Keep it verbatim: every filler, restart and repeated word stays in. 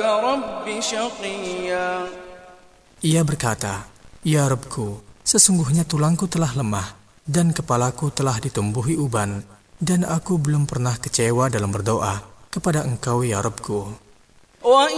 رب شقيا. Ia berkata, "Ya Rabbku, sesungguhnya tulangku telah lemah dan kepalaku telah ditumbuhi uban, dan aku belum pernah kecewa dalam berdoa kepada Engkau ya Rabbku."